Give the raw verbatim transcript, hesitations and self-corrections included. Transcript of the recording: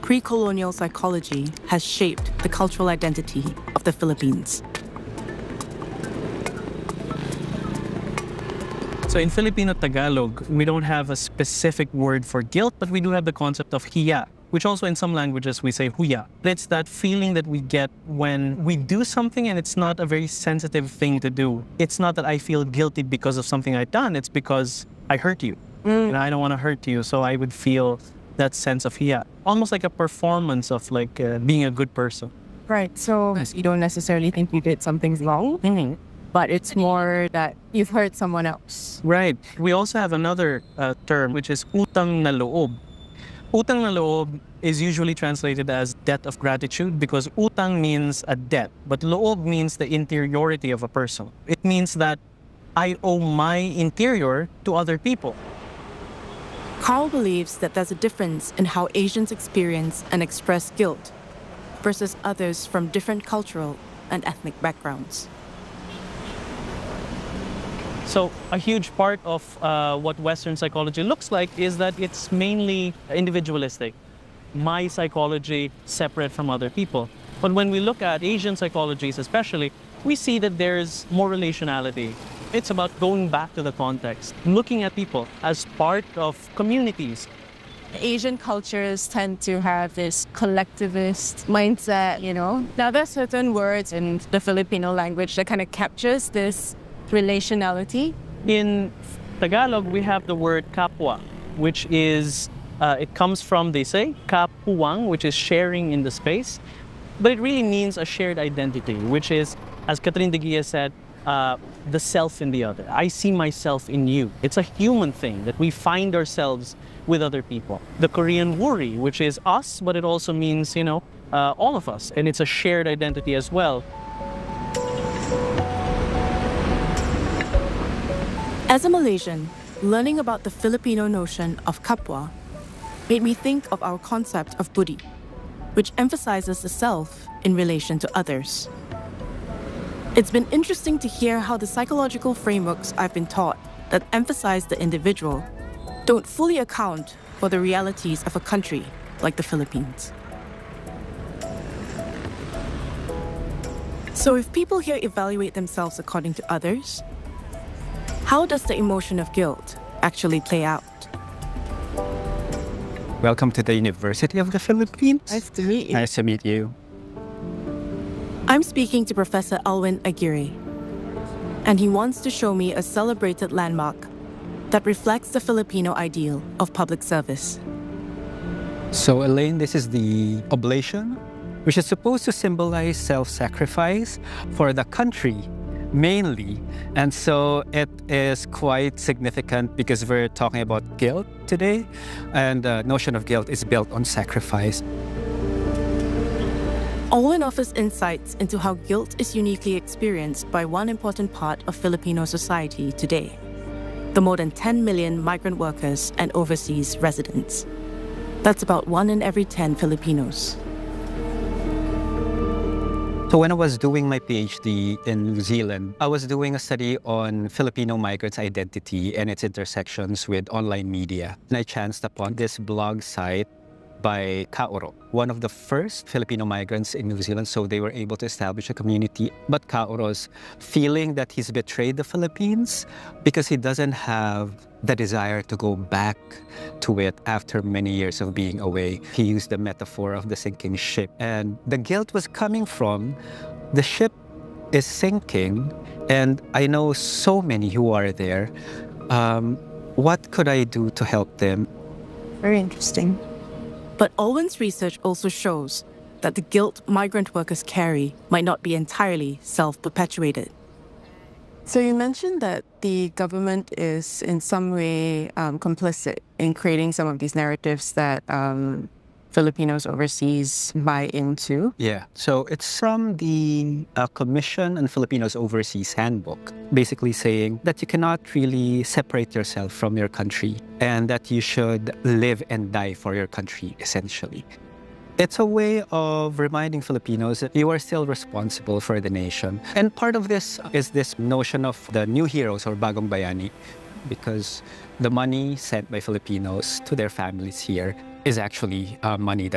pre-colonial psychology has shaped the cultural identity of the Philippines. So in Filipino Tagalog, we don't have a specific word for guilt, but we do have the concept of hiya, which also in some languages we say huya. It's that feeling that we get when we do something and it's not a very sensitive thing to do. It's not that I feel guilty because of something I've done, it's because I hurt you. Mm. And I don't want to hurt you, so I would feel that sense of hiya. Almost like a performance of like uh, being a good person. Right, so you don't necessarily think you did something wrong. Mm-hmm. But it's more that you've hurt someone else. Right. We also have another uh, term, which is utang na loob. Utang na loob is usually translated as debt of gratitude because utang means a debt, but loob means the interiority of a person. It means that I owe my interior to other people. Carl believes that there's a difference in how Asians experience and express guilt versus others from different cultural and ethnic backgrounds. So a huge part of uh, what Western psychology looks like is that it's mainly individualistic. My psychology separate from other people. But when we look at Asian psychologies especially, we see that there's more relationality. It's about going back to the context, looking at people as part of communities. Asian cultures tend to have this collectivist mindset, you know. Now there's certain words in the Filipino language that kind of captures this relationality. In Tagalog, we have the word kapwa, which is, uh, it comes from, they say, kapuwang, which is sharing in the space. But it really means a shared identity, which is, as Catherine de Guia said, uh, the self in the other. I see myself in you. It's a human thing that we find ourselves with other people. The Korean wuri, which is us, but it also means, you know, uh, all of us. And it's a shared identity as well. As a Malaysian, learning about the Filipino notion of kapwa made me think of our concept of budi, which emphasizes the self in relation to others. It's been interesting to hear how the psychological frameworks I've been taught that emphasize the individual don't fully account for the realities of a country like the Philippines. So if people here evaluate themselves according to others, how does the emotion of guilt actually play out? Welcome to the University of the Philippines. Nice to meet you. Nice to meet you. I'm speaking to Professor Alwin Aguirre, and he wants to show me a celebrated landmark that reflects the Filipino ideal of public service. So, Elaine, this is the oblation, which is supposed to symbolize self-sacrifice for the country, mainly. And so it is quite significant because we're talking about guilt today, and the notion of guilt is built on sacrifice. Alwin offers insights into how guilt is uniquely experienced by one important part of Filipino society today, the more than ten million migrant workers and overseas residents. That's about one in every ten Filipinos. So when I was doing my PhD in New Zealand, I was doing a study on Filipino migrants' identity and its intersections with online media. And I chanced upon this blog site by Kaoro, one of the first Filipino migrants in New Zealand, so they were able to establish a community. But Kaoro's feeling that he's betrayed the Philippines because he doesn't have the desire to go back to it after many years of being away. He used the metaphor of the sinking ship. And the guilt was coming from the ship is sinking, and I know so many who are there. Um, what could I do to help them? Very interesting. But Alwin's research also shows that the guilt migrant workers carry might not be entirely self-perpetuated. So you mentioned that the government is in some way um, complicit in creating some of these narratives that um, Filipinos overseas buy into. Yeah, so it's from the uh, Commission on Filipinos Overseas Handbook, basically saying that you cannot really separate yourself from your country and that you should live and die for your country, essentially. It's a way of reminding Filipinos that you are still responsible for the nation. And part of this is this notion of the new heroes or Bagong Bayani, because the money sent by Filipinos to their families here is actually uh, money that